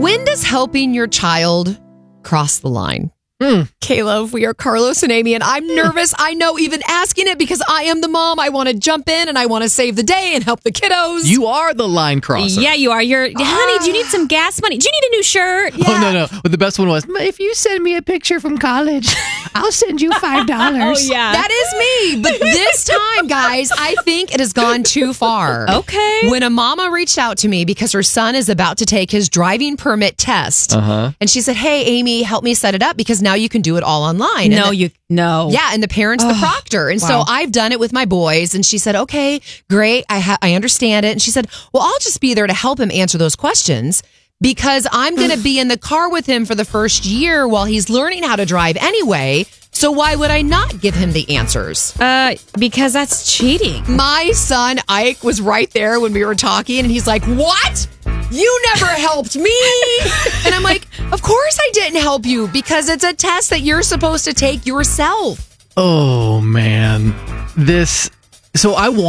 When does helping your child cross the line? Caleb, we are Carlos and Amy, and I'm nervous. I know, even asking it, because I am the mom. I want to jump in and I want to save the day and help the kiddos. You are the line crosser. Yeah, you are. Honey, do you need some gas money? Do you need a new shirt? Yeah. Oh, no. But the best one was, if you send me a picture from college, I'll send you $5. Oh, yeah. That is me. But this time, guys, I think it has gone too far. Okay. When a mama reached out to me because her son is about to take his driving permit test. And she said, hey, Amy, help me set it up because now you can do it all online. No. Yeah, and the parent's the proctor. And so I've done it with my boys. And she said, okay, great. I understand it. And she said, well, I'll just be there to help him answer those questions because I'm going to be in the car with him for the first year while he's learning how to drive anyway. So why would I not give him the answers? Because that's cheating. My son, Ike, was right there when we were talking, and he's like, what? You never helped me. And I'm like, of course I didn't help you because it's a test that you're supposed to take yourself. Oh, man. Just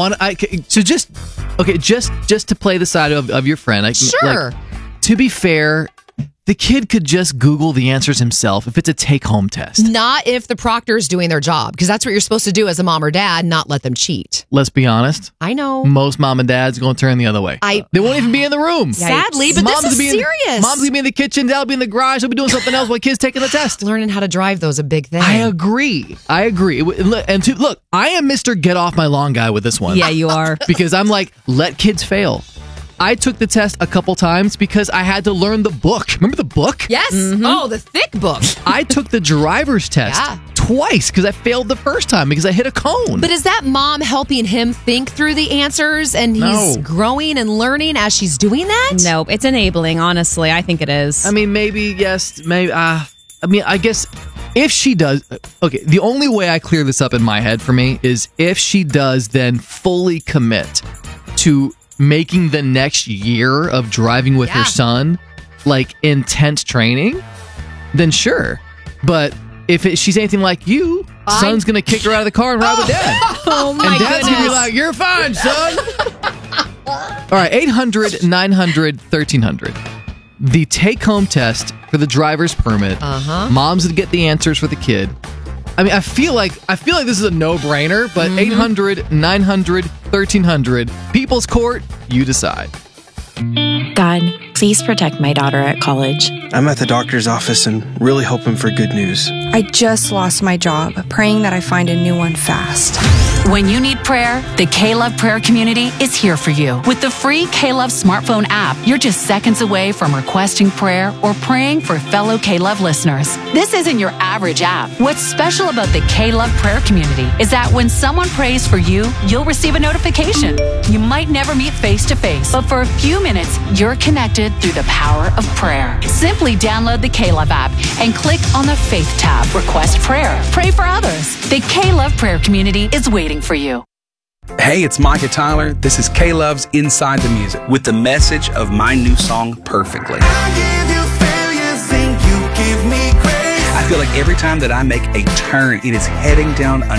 to play the side of your friend. Sure. To be fair, the kid could just Google the answers himself if it's a take-home test. Not if the proctor is doing their job, because that's what you're supposed to do as a mom or dad, not let them cheat. Let's be honest. I know. Most mom and dads are going to turn the other way. They won't even be in the room. Sadly, but this is serious. Mom's going to be in the kitchen, dad'll be in the garage, they'll be doing something else while kids taking the test. Learning how to drive, though, is a big thing. I agree. And look, I am Mr. Get Off My Lawn guy with this one. Yeah, you are. Because I'm like, let kids fail. I took the test a couple times because I had to learn the book. Remember the book? Yes. Oh, the thick book. I took the driver's test twice because I failed the first time because I hit a cone. But is that mom helping him think through the answers and he's growing and learning as she's doing that? Nope, it's enabling, honestly. I think it is. I mean, maybe, yes, maybe. I guess if she does, okay, the only way I clear this up in my head for me is if she does then fully commit to making the next year of driving with her son like intense training, then sure. But if she's anything like you, son's gonna kick her out of the car and ride with dad. Oh my and dad's goodness. gonna be like, you're fine, son. All right, 800-900-1300. The take-home test for the driver's permit. Mom's gonna get the answers for the kid. I mean, I feel like this is a no-brainer, but 800-900-1300. People's Court, you decide. God, please protect my daughter at college. I'm at the doctor's office and really hoping for good news. I just lost my job, praying that I find a new one fast. When you need prayer, the K-Love Prayer Community is here for you. With the free K-Love smartphone app, you're just seconds away from requesting prayer or praying for fellow K-Love listeners. This isn't your average app. What's special about the K-Love Prayer Community is that when someone prays for you, you'll receive a notification. You might never meet face-to-face, but for a few minutes, you're connected through the power of prayer. Simply download the K-Love app and click on the Faith tab. Request prayer. Pray for others. The K-Love Prayer Community is waiting for you. Hey, it's Micah Tyler. This is K-Love's Inside the Music with the message of my new song, Perfectly. I feel like every time that I make a turn, it is heading down